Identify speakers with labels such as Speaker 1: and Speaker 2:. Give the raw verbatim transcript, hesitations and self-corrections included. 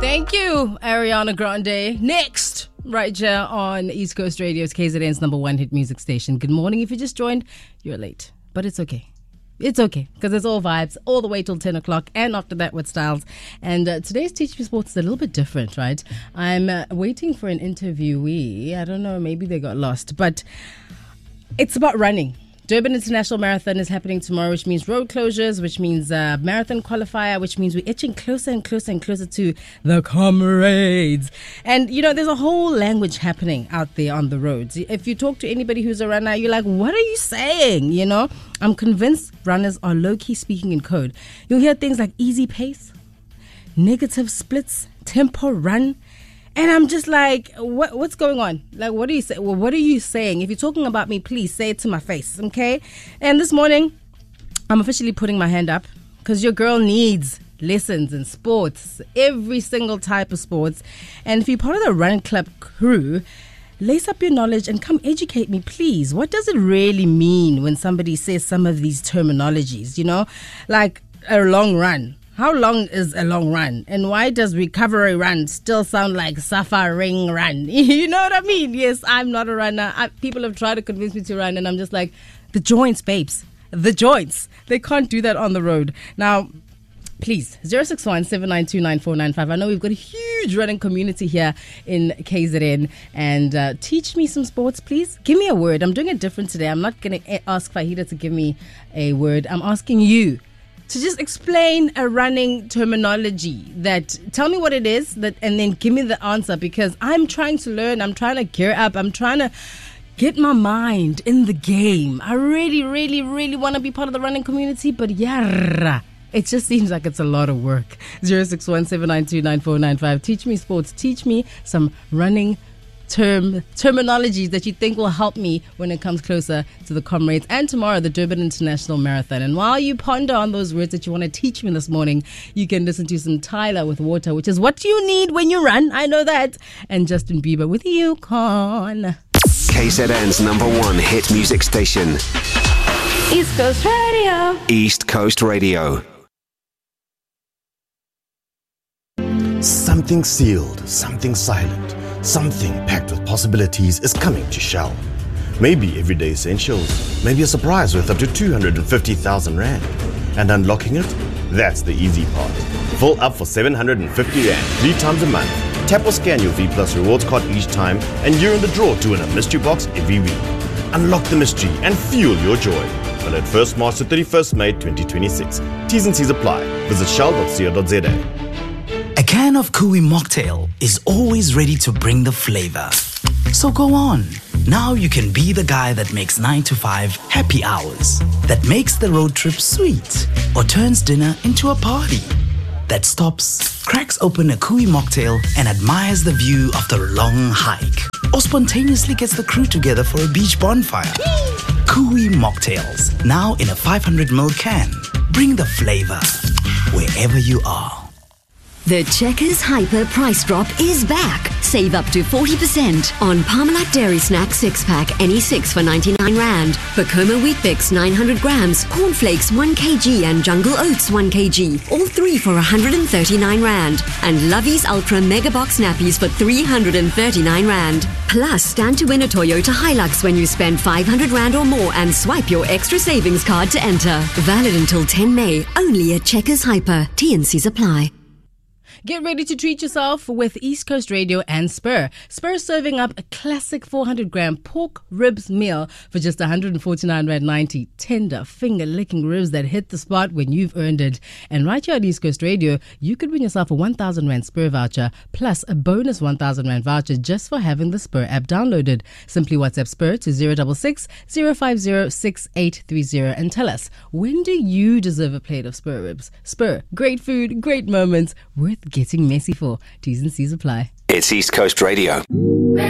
Speaker 1: Thank you, Ariana Grande. Next, right here on East Coast Radio's K Z N's number one hit music station. Good morning. If you just joined, you're late, but it's okay. It's okay, because it's all vibes all the way till ten o'clock, and after that with Styles. And uh, today's Teach Me Sports is a little bit different, right? I'm uh, waiting for an interviewee. I don't know, maybe they got lost, but it's about running. Durban International Marathon is happening tomorrow, which means road closures, which means uh, marathon qualifier, which means we're itching closer and closer and closer to the comrades. And, you know, there's a whole language happening out there on the roads. If you talk to anybody who's a runner, you're like, what are you saying? You know, I'm convinced runners are low-key speaking in code. You'll hear things like easy pace, negative splits, tempo run. And I'm just like, what? What's going on? Like, what are you say? Well, what are you saying? If you're talking about me, please say it to my face, okay? And this morning, I'm officially putting my hand up because your girl needs lessons in sports, every single type of sports. And if you're part of the Run Club crew, lace up your knowledge and come educate me, please. What does it really mean when somebody says some of these terminologies? You know, like a long run. How long is a long run? And why does recovery run still sound like suffering run? You know what I mean? Yes, I'm not a runner. I, people have tried to convince me to run, and I'm just like, the joints, babes. The joints. They can't do that on the road. Now, please, zero six one, seven nine two, nine four nine five. I know we've got a huge running community here in K Z N. And uh, teach me some sports, please. Give me a word. I'm doing it different today. I'm not going to ask Fahida to give me a word. I'm asking you to just explain a running terminology. That tell me what it is, that, and then give me the answer, because I'm trying to learn. I'm trying to gear up. I'm trying to get my mind in the game. I really, really, really want to be part of the running community, but yeah, it just seems like it's a lot of work. zero six one, seven nine two, nine four nine five. Teach me sports. Teach me some running term terminologies that you think will help me when it comes closer to the comrades and tomorrow the Durban International Marathon. And while you ponder on those words that you want to teach me this morning, you can listen to some Tyler with Water, which is what you need when you run. I know that. And Justin Bieber with Yukon.
Speaker 2: K Z N's number one hit music station.
Speaker 3: East Coast Radio.
Speaker 2: East Coast Radio.
Speaker 4: Something sealed, something silent, something packed with possibilities is coming to Shell. Maybe everyday essentials, maybe a surprise worth up to two hundred fifty thousand rand. And unlocking it? That's the easy part. Full up for seven hundred fifty rand three times a month. Tap or scan your V Plus rewards card each time and you're in the draw to win a mystery box every week. Unlock the mystery and fuel your joy. Valid first March to thirty-first May twenty twenty-six. T's and C's apply. Visit shell dot co dot z a.
Speaker 5: A can of Kui mocktail is always ready to bring the flavor. So go on. Now you can be the guy that makes nine to five happy hours, that makes the road trip sweet, or turns dinner into a party, that stops, cracks open a Kui mocktail and admires the view after a long hike, or spontaneously gets the crew together for a beach bonfire. Kui mocktails, now in a five hundred milliliter can. Bring the flavor wherever you are.
Speaker 6: The Checkers Hyper price drop is back. Save up to forty percent on Parmalat Dairy Snack six pack, any six for ninety-nine rand. Bacoma Wheat Bix nine hundred grams, Cornflakes one kilogram and Jungle Oats one kilogram. All three for one hundred thirty-nine rand. And Lovey's Ultra Mega Box Nappies for three hundred thirty-nine rand. Plus, stand to win a Toyota Hilux when you spend five hundred rand or more and swipe your extra savings card to enter. Valid until ten May, only at Checkers Hyper. T and C's apply.
Speaker 1: Get ready to treat yourself with East Coast Radio and Spur. Spur serving up a classic four hundred gram pork ribs meal for just one hundred forty-nine rand ninety. Tender, finger-licking ribs that hit the spot when you've earned it. And right here at East Coast Radio, you could win yourself a one thousand rand Spur voucher plus a bonus one thousand rand voucher just for having the Spur app downloaded. Simply WhatsApp Spur to zero six six, zero five zero, six eight three zero and tell us, when do you deserve a plate of Spur ribs? Spur, great food, great moments, worth getting messy for. T's and C's apply.
Speaker 2: It's East Coast Radio.